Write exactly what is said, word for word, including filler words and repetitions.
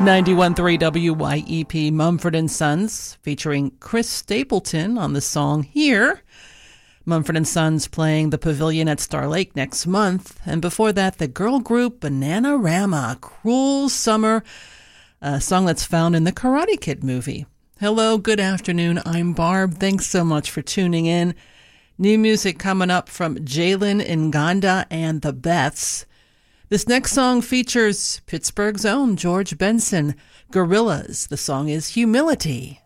ninety-one point three W Y E P, Mumford and Sons, featuring Chris Stapleton on the song Here. Mumford and Sons playing the Pavilion at Star Lake next month. And before that, the girl group Bananarama, Cruel Summer, a song that's found in the Karate Kid movie. Hello, good afternoon. I'm Barb. Thanks so much for tuning in. New music coming up from Jalen Nganda and the Beths. This next song features Pittsburgh's own George Benson, Gorillaz. The song is Humility.